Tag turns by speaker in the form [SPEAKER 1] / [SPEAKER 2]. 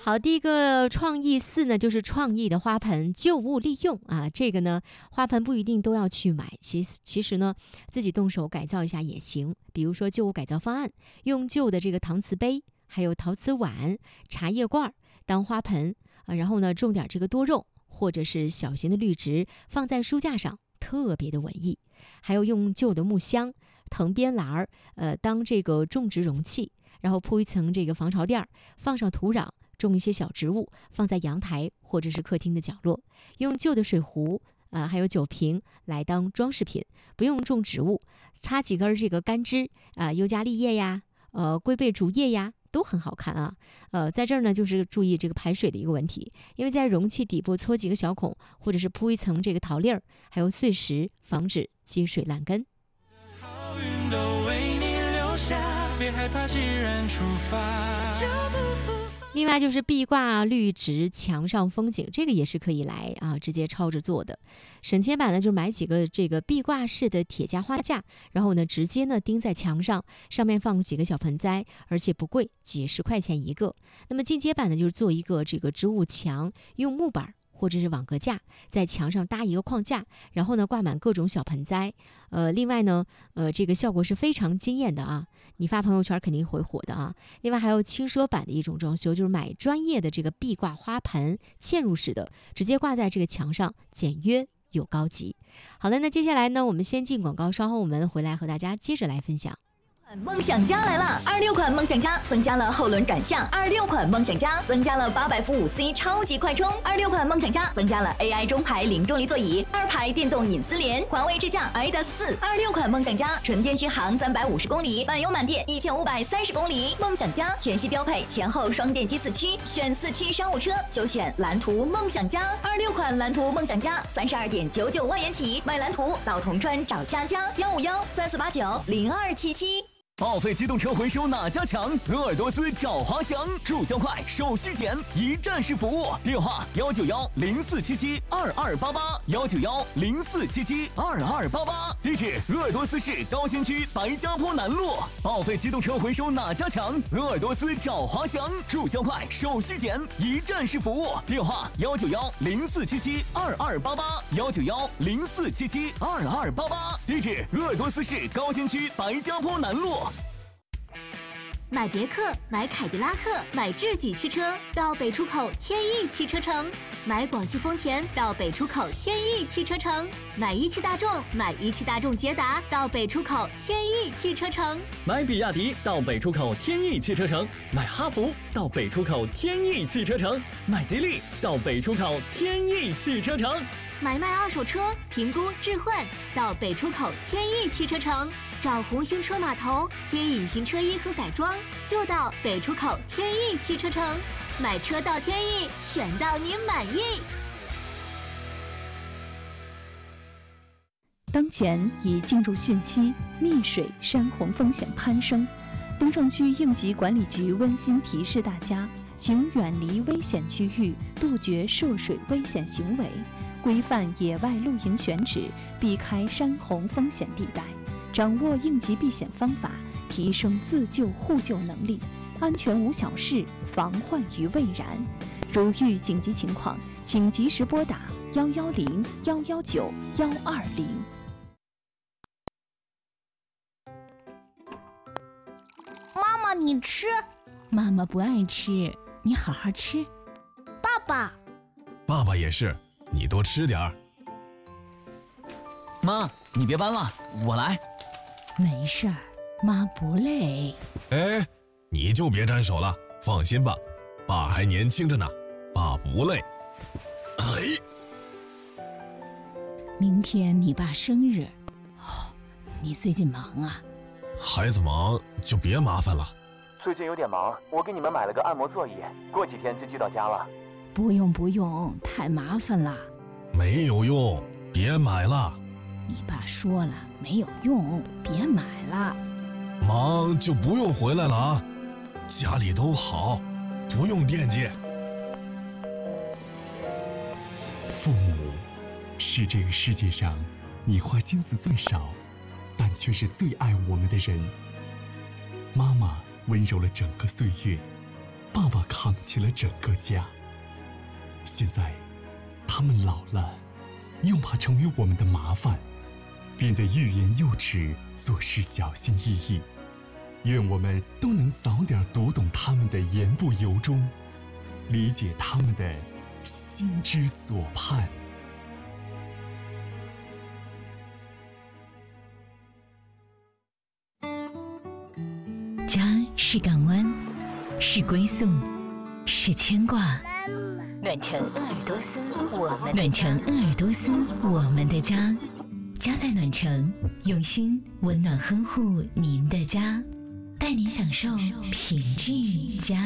[SPEAKER 1] 好，第一个创意4呢，就是创意的花盆旧物利用啊。这个呢，花盆不一定都要去买，其实呢，自己动手改造一下也行。比如说旧物改造方案，用旧的这个搪瓷杯，还有陶瓷碗、茶叶罐当花盆啊，然后呢，种点这个多肉或者是小型的绿植，放在书架上，特别的文艺。还有用旧的木箱、藤编篮当这个种植容器，然后铺一层这个防潮垫，放上土壤。种一些小植物，放在阳台或者是客厅的角落，用旧的水壶还有酒瓶来当装饰品，不用种植物，插几根这个干枝尤加利叶呀，龟背竹叶呀，都很好看啊。在这儿呢，就是注意这个排水的一个问题，因为在容器底部搓几个小孔，或者是铺一层这个陶粒儿，还有碎石，防止积水烂根。好运都为你留下，别害怕，既然出发，就不复返。另外就是壁挂绿植墙上风景，这个也是可以来直接抄着做的。省钱版呢，就买几个这个壁挂式的铁架花架，然后呢直接呢钉在墙上，上面放几个小盆栽，而且不贵，几10块钱一个。那么进阶版呢，就是做一个这个植物墙，用木板或者是网格架在墙上搭一个框架，然后呢挂满各种小盆栽。另外呢，这个效果是非常惊艳的啊！你发朋友圈肯定会火的啊。另外还有轻奢版的一种装修，就是买专业的这个壁挂花盆，嵌入式的，直接挂在这个墙上，简约又高级。好了，那接下来呢，我们先进广告，稍后我们回来和大家接着来分享。
[SPEAKER 2] 梦想家来了！26款梦想家增加了后轮转向，26款梦想家增加了800伏 5C 超级快充，26款梦想家增加了 AI 中排零重力座椅，2排电动隐私联，环卫智驾 iDA4，26款梦想家纯电续航350公里，满油满电1530公里。梦想家全系标配前后双电机4驱，选4驱商务车就选蓝图梦想家，26款蓝图梦想家32.99万元起，买蓝图到铜川找佳佳15134890277。
[SPEAKER 3] 报废机动车回收哪家强？鄂尔多斯找华翔，注销快，手续简，一站式服务。电话19104772288，19104772288。地址鄂尔多斯市高新区白家坡南路。报废机动车回收哪家强？鄂尔多斯找华翔，注销快，手续简，一站式服务。电话19104772288，19104772288。地址鄂尔多斯市高新区白家坡南路。
[SPEAKER 4] 买别克，买凯迪拉克，买智己汽车到北出口天翼汽车城；买广汽丰田到北出口天翼汽车城；买一汽大众，买一汽大众捷达到北出口天翼汽车城；
[SPEAKER 5] 买比亚迪到北出口天翼汽车城；买哈弗到北出口天翼汽车城；买吉利到北出口天翼汽车城；
[SPEAKER 4] 买卖二手车，评估置换到北出口天翼汽车城。找红星车码头添隐形车衣和改装，就到北出口天翼汽车城。买车到天翼，选到您满意。
[SPEAKER 6] 当前已进入汛期，溺水、山洪风险攀升。东城区应急管理局温馨提示大家，请远离危险区域，杜绝涉水危险行为，规范野外露营选址，避开山洪风险地带。掌握应急避险方法，提升自救互救能力，安全无小事，防患于未然。如遇紧急情况，请及时拨打110、119、120。
[SPEAKER 7] 妈妈，你吃？
[SPEAKER 8] 妈妈不爱吃，你好好吃。
[SPEAKER 7] 爸爸，
[SPEAKER 9] 爸爸也是，你多吃点儿。
[SPEAKER 3] 妈，你别搬了，我来。
[SPEAKER 8] 没事儿，妈不累。
[SPEAKER 9] 哎，你就别沾手了，放心吧，爸还年轻着呢，爸不累。哎，
[SPEAKER 8] 明天你爸生日，你最近忙啊？
[SPEAKER 9] 孩子忙就别麻烦了。
[SPEAKER 3] 最近有点忙，我给你们买了个按摩座椅，过几天就寄到家了。
[SPEAKER 8] 不用，太麻烦了。
[SPEAKER 9] 没有用，别买了。
[SPEAKER 8] 你爸说了，没有用，别买了。
[SPEAKER 9] 忙就不用回来了啊，家里都好，不用惦记。
[SPEAKER 10] 父母是这个世界上你花心思最少，但却是最爱我们的人。妈妈温柔了整个岁月， 爸爸扛起了整个家。现在他们老了，又怕成为我们的麻烦，变得欲言又止，做事小心翼翼。愿我们都能早点读懂他们的言不由衷，理解他们的心之所盼。
[SPEAKER 8] 家是港湾，是归宿，是牵挂。暖城鄂尔多斯，我们的家。家在暖城，用心温暖呵护您的家，带您享受品质家。